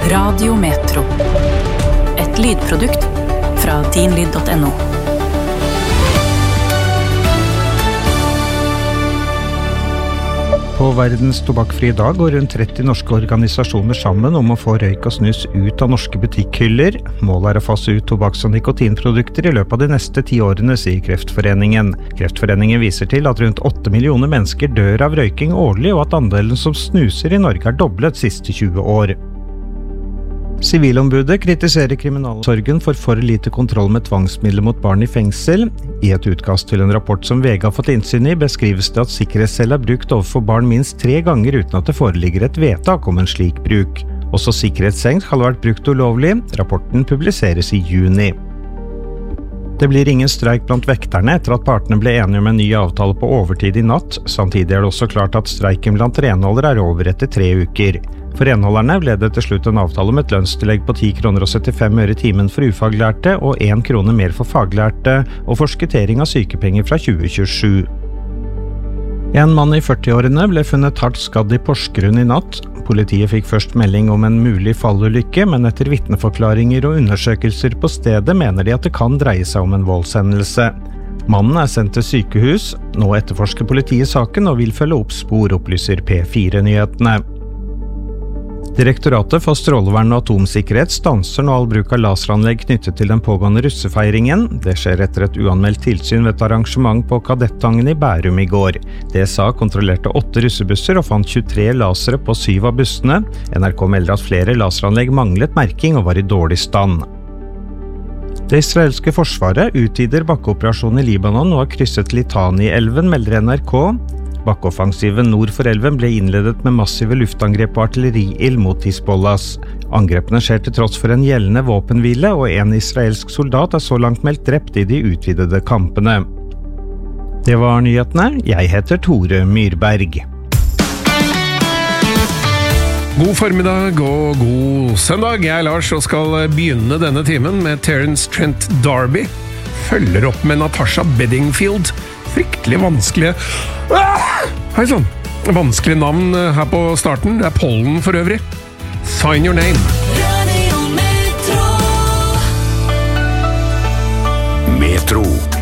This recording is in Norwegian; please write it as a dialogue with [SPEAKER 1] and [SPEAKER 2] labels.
[SPEAKER 1] Radio Metro. Et lydprodukt fra tinlyd.no.
[SPEAKER 2] På verdens tobakkfrie dag går rundt 30 norske organisasjoner sammen om å få røyk og snus ut av norske butikkhyller. Målet å fase ut tobakks- og nikotinprodukter i løpet av de neste 10 årene, sier Kreftforeningen. Kreftforeningen viser til at rundt 8 millioner mennesker dør av røyking årlig, og at andelen som snuser i Norge er doblet siste 20 år. Sivilombudet kritiserer kriminalomsorgen for lite kontroll med tvangsmidler mot barn i fengsel. I et utkast til en rapport som VG har fått innsyn i, beskrives det at sikkerhetscelle er brukt overfor barn minst 3 ganger uten at det foreligger et vedtak om en slik bruk. Også sikkerhetsseng skal ha vært brukt ulovlig. Rapporten publiseres i juni. Det blir ingen streik blant vekterne etter at partene ble enige om en ny avtale på overtid i natt. Samtidig er det også klart at streiken blant renholdere er over etter 3 uker. For renholderne ble det til slutt en avtale om et lønnstillegg på 10,75 kroner i timen for ufaglærte og 1 krone mer for faglærte, og forskuttering av sykepenger fra 2027. En mann i 40-årene ble funnet hardt skadd i Porsgrunn i natt. Politiet fikk først melding om en mulig fallulykke, men etter vitneforklaringer og undersøkelser på stedet mener de at det kan dreie seg om en voldshendelse. Mannen er sendt til sykehus. Nå etterforsker politiet saken og vil følge opp spor, opplyser P4-nyhetene. Direktoratet for strålevern og atomsikkerhet stanser nå all bruk av laseranlegg knyttet til den pågående russefeiringen. Det skjer etter et uanmeldt tilsyn ved et arrangement på Kadettangen i Bærum i går. DSA kontrollerte 8 russebusser og fant 23 lasere på 7 av bussene. NRK melder at flere laseranlegg manglet merking og var i dårlig stand. Det israelske forsvaret utvider bakkeoperasjonen i Libanon og har krysset Litani-elven, melder NRK. Bakkeoffensiven nord for elven ble innledet med massive luftangrep og artilleriild mot Hizbollahs. Angrepene skjer til tross for en gjeldende våpenhvile, og en israelsk soldat er så langt meldt drept i de utvidede kampene. Det var nyhetene. Jeg heter Tore Myrberg.
[SPEAKER 3] God formiddag og god søndag. Jeg er Lars og skal begynne denne timen med Terence Trent D'Arby. Følger opp med Natasha Bedingfield. Fryktelig vanskelige Hei sånn. Vanskelige navn her på starten. Det er pollen for øvrig. Sign your name. Radio Metro.